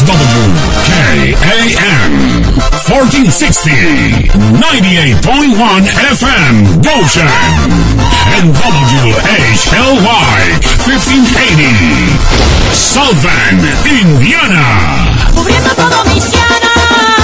WKAM 1460 98.1 FM Goshen and WHLY 1580 South Bend, Indiana. Cubriendo todo Michiana.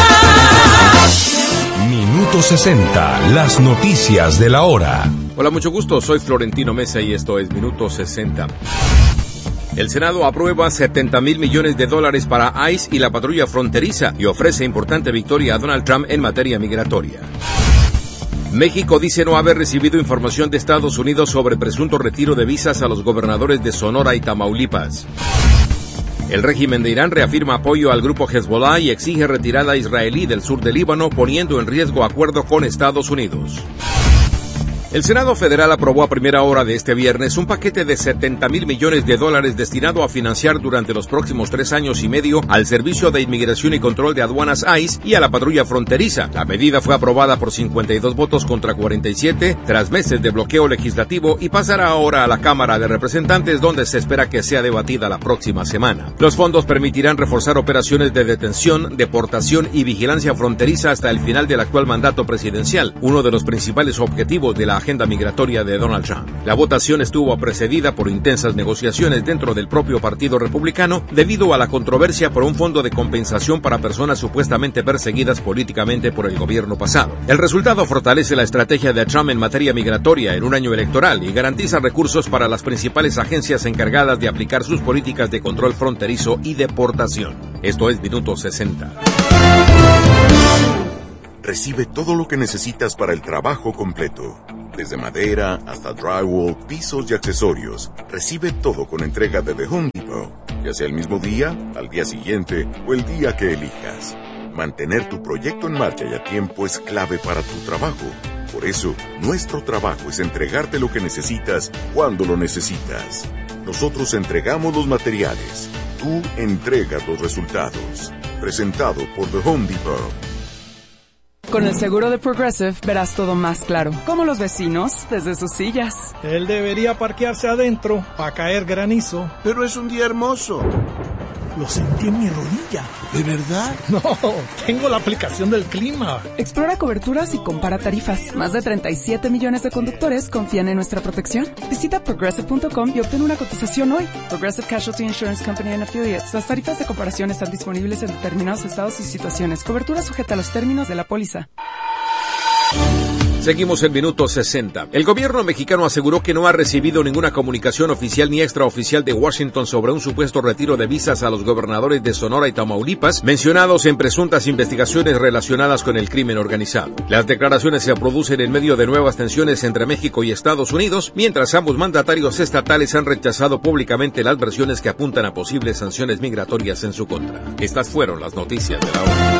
Minuto 60, las noticias de la hora. Hola, mucho gusto, soy Florentino Mesa y esto es Minuto 60. El Senado aprueba $70,000 millones para ICE y la patrulla fronteriza y ofrece importante victoria a Donald Trump en materia migratoria. México dice no haber recibido información de Estados Unidos sobre presunto retiro de visas a los gobernadores de Sonora y Tamaulipas. El régimen de Irán reafirma apoyo al grupo Hezbollah y exige retirada israelí del sur del Líbano, poniendo en riesgo acuerdo con Estados Unidos. El Senado Federal aprobó a primera hora de este viernes un paquete de $70,000 millones destinado a financiar durante los próximos 3 años y medio al Servicio de Inmigración y Control de Aduanas ICE y a la patrulla fronteriza. La medida fue aprobada por 52 votos contra 47 tras meses de bloqueo legislativo y pasará ahora a la Cámara de Representantes, donde se espera que sea debatida la próxima semana. Los fondos permitirán reforzar operaciones de detención, deportación y vigilancia fronteriza hasta el final del actual mandato presidencial, uno de los principales objetivos de la agenda migratoria de Donald Trump. La votación estuvo precedida por intensas negociaciones dentro del propio Partido Republicano debido a la controversia por un fondo de compensación para personas supuestamente perseguidas políticamente por el gobierno pasado. El resultado fortalece la estrategia de Trump en materia migratoria en un año electoral y garantiza recursos para las principales agencias encargadas de aplicar sus políticas de control fronterizo y deportación. Esto es Minuto 60. Recibe todo lo que necesitas para el trabajo completo. Desde madera hasta drywall, pisos y accesorios. Recibe todo con entrega de The Home Depot. Ya sea el mismo día, al día siguiente o el día que elijas. Mantener tu proyecto en marcha y a tiempo es clave para tu trabajo. Por eso, nuestro trabajo es entregarte lo que necesitas cuando lo necesitas. Nosotros entregamos los materiales. Tú entregas los resultados. Presentado por The Home Depot. Con el seguro de Progressive verás todo más claro, como los vecinos desde sus sillas. Él debería parquearse adentro para caer granizo. Pero es un día hermoso. Lo sentí en mi rodilla. ¿De verdad? No, tengo la aplicación del clima. Explora coberturas y compara tarifas. Más de 37 millones de conductores confían en nuestra protección. Visita Progressive.com y obtén una cotización hoy. Progressive Casualty Insurance Company and Affiliates. Las tarifas de comparación están disponibles en determinados estados y situaciones. Cobertura sujeta a los términos de la póliza. Seguimos en Minuto 60. El gobierno mexicano aseguró que no ha recibido ninguna comunicación oficial ni extraoficial de Washington sobre un supuesto retiro de visas a los gobernadores de Sonora y Tamaulipas, mencionados en presuntas investigaciones relacionadas con el crimen organizado. Las declaraciones se producen en medio de nuevas tensiones entre México y Estados Unidos, mientras ambos mandatarios estatales han rechazado públicamente las versiones que apuntan a posibles sanciones migratorias en su contra. Estas fueron las noticias de la hora.